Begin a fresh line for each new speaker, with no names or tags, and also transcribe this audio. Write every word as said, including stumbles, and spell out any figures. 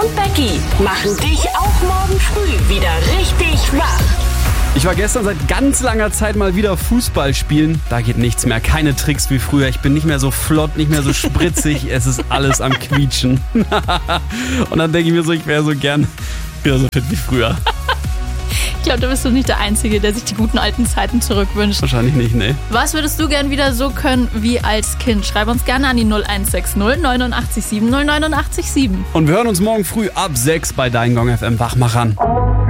und Becky machen dich auch morgen früh wieder richtig wach.
Ich war gestern seit ganz langer Zeit mal wieder Fußball spielen. Da geht nichts mehr, keine Tricks wie früher. Ich bin nicht mehr so flott, nicht mehr so spritzig. Es ist alles am Quietschen. Und dann denke ich mir so, ich wäre so gern wieder so fit wie früher.
Ich glaube, da bist du nicht der Einzige, der sich die guten alten Zeiten zurückwünscht.
Wahrscheinlich nicht, ne?
Was würdest du gern wieder so können wie als Kind? Schreib uns gerne an die null eins sechs null neun acht sieben null neun acht sieben.
Und wir hören uns morgen früh ab sechs bei Dein Gong F M. Wach mal ran.